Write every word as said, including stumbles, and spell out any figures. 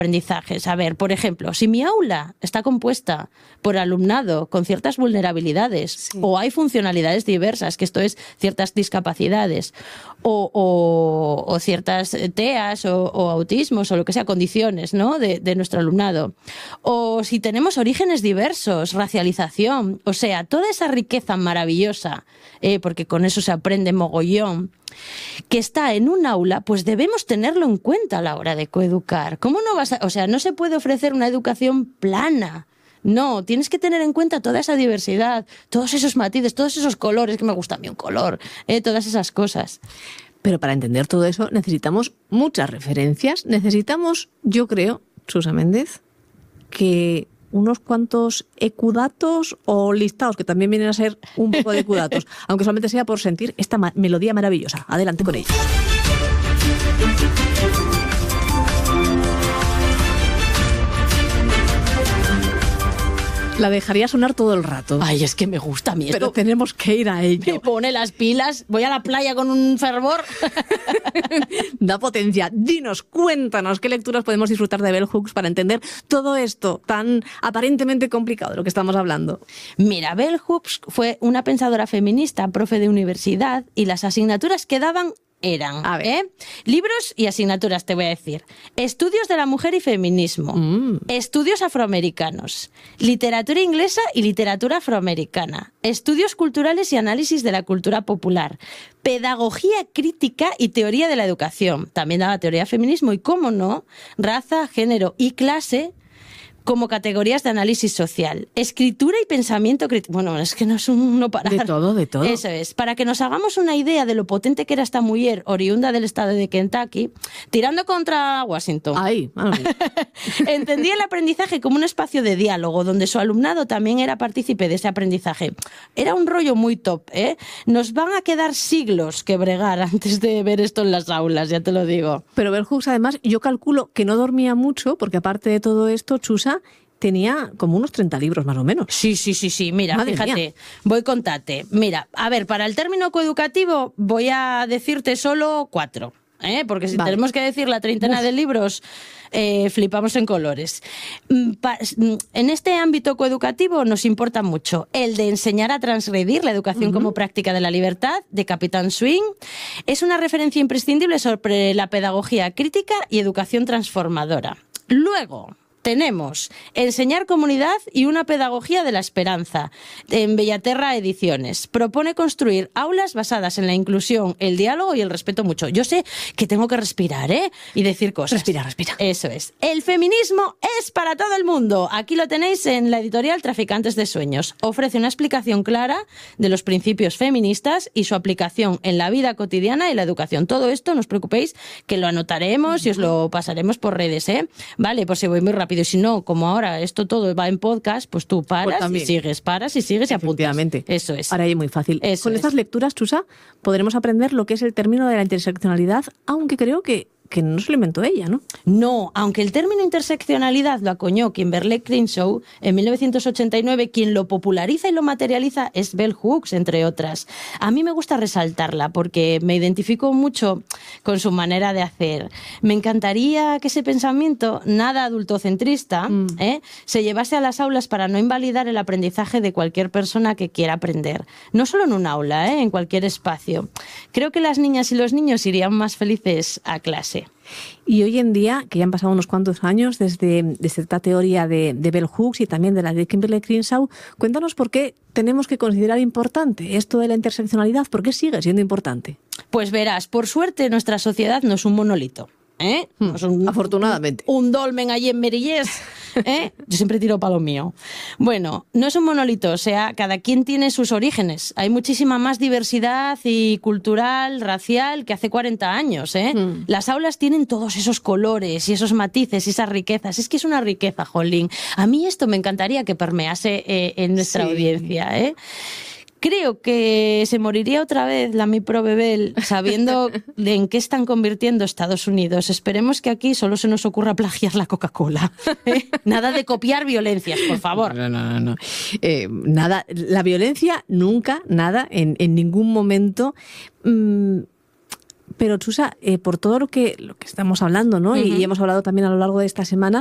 aprendizajes. A ver, por ejemplo, si mi aula está compuesta por alumnado con ciertas vulnerabilidades, sí, o hay funcionalidades diversas, que esto es ciertas discapacidades, o, o, o ciertas T E As o, o autismos o lo que sea, condiciones, ¿no?, de, de nuestro alumnado, o si tenemos orígenes diversos, racialización, o sea, toda esa riqueza maravillosa, eh, porque con eso se aprende mogollón, que está en un aula, pues debemos tenerlo en cuenta a la hora de coeducar. ¿Cómo no vas a, o sea, no se puede ofrecer una educación plana? No, tienes que tener en cuenta toda esa diversidad, todos esos matices, todos esos colores, que me gusta a mí un color, eh, todas esas cosas. Pero para entender todo eso necesitamos muchas referencias, necesitamos, yo creo, Chusa Méndez, que unos cuantos ecudatos o listados, que también vienen a ser un poco de ecudatos, aunque solamente sea por sentir esta ma- melodía maravillosa. Adelante con ellos. La dejaría sonar todo el rato. Ay, es que me gusta a mí esto. Pero tenemos que ir a ello. Me pone las pilas, voy a la playa con un fervor. Da potencia. Dinos, cuéntanos qué lecturas podemos disfrutar de Bell Hooks para entender todo esto tan aparentemente complicado de lo que estamos hablando. Mira, Bell Hooks fue una pensadora feminista, profe de universidad, y las asignaturas que daban eran, a ver. ¿eh? libros y asignaturas, te voy a decir. Estudios de la mujer y feminismo. Mm. Estudios afroamericanos. Literatura inglesa y literatura afroamericana. Estudios culturales y análisis de la cultura popular. Pedagogía crítica y teoría de la educación. También daba teoría de feminismo y, cómo no, raza, género y clase como categorías de análisis social. Escritura y pensamiento crítico. Bueno, es que no es un no parar. De todo, de todo. Eso es. Para que nos hagamos una idea de lo potente que era esta mujer oriunda del estado de Kentucky, tirando contra Washington. Ay, ay. Entendía el aprendizaje como un espacio de diálogo, donde su alumnado también era partícipe de ese aprendizaje. Era un rollo muy top, ¿eh? Nos van a quedar siglos que bregar antes de ver esto en las aulas, ya te lo digo. Pero Bell Hooks, además, yo calculo que no dormía mucho, porque aparte de todo esto, Chusa tenía como unos treinta libros más o menos. Sí, sí, sí, sí. Mira, Madre fíjate, mía. voy a contarte. Mira, a ver, para el término coeducativo voy a decirte solo cuatro, ¿eh? Porque si vale. tenemos que decir la treintena Uf. de libros, eh, flipamos en colores. En este ámbito coeducativo nos importa mucho el de enseñar a transgredir, la educación uh-huh. como práctica de la libertad, de Capitán Swing. Es una referencia imprescindible sobre la pedagogía crítica y educación transformadora. Luego tenemos Enseñar comunidad y una pedagogía de la esperanza, en Bellaterra Ediciones. Propone construir aulas basadas en la inclusión, el diálogo y el respeto mucho. Yo sé que tengo que respirar, ¿eh? Y decir cosas. Respira, respira. Eso es. El feminismo es para todo el mundo. Aquí lo tenéis en la editorial Traficantes de Sueños. Ofrece una explicación clara de los principios feministas y su aplicación en la vida cotidiana y la educación. Todo esto, no os preocupéis, que lo anotaremos y os lo pasaremos por redes, ¿eh? Vale, pues si voy muy rápido. Y si no, como ahora esto todo va en podcast, pues tú paras pues y sigues, paras y sigues y apuntas. Eso es. Ahora es muy fácil. Eso Con es. estas lecturas, Chusa, podremos aprender lo que es el término de la interseccionalidad, aunque creo que que no se lo inventó ella, ¿no? No, aunque el término interseccionalidad lo acuñó Kimberlé Crenshaw en mil novecientos ochenta y nueve, quien lo populariza y lo materializa es Bell Hooks, entre otras. A mí me gusta resaltarla porque me identifico mucho con su manera de hacer. Me encantaría que ese pensamiento, nada adultocentrista, mm. ¿eh? se llevase a las aulas para no invalidar el aprendizaje de cualquier persona que quiera aprender. No solo en un aula, ¿eh? en cualquier espacio. Creo que las niñas y los niños irían más felices a clase. Y hoy en día, que ya han pasado unos cuantos años desde, desde esta teoría de, de Bell Hooks y también de la de Kimberlé Crenshaw, cuéntanos por qué tenemos que considerar importante esto de la interseccionalidad, ¿por qué sigue siendo importante? Pues verás, por suerte nuestra sociedad no es un monolito. ¿Eh? Hmm, pues un, afortunadamente. Un, un dolmen allí en Merillés. ¿Eh? Yo siempre tiro para lo mío. Bueno, no es un monolito, o sea, cada quien tiene sus orígenes. Hay muchísima más diversidad y cultural, racial, que hace cuarenta años. ¿eh? Hmm. Las aulas tienen todos esos colores y esos matices y esas riquezas. Es que es una riqueza, jolín. A mí esto me encantaría que permease eh, en nuestra sí. audiencia, ¿eh? Creo que se moriría otra vez la Mi Pro Bebel sabiendo de en qué están convirtiendo Estados Unidos. Esperemos que aquí solo se nos ocurra plagiar la Coca-Cola. ¿Eh? Nada de copiar violencias, por favor. No, no, no. no. Eh, nada, la violencia nunca, nada, en, en ningún momento. Mmm, Pero, Chusa, eh, por todo lo que, lo que estamos hablando, ¿no? Uh-huh. Y hemos hablado también a lo largo de esta semana,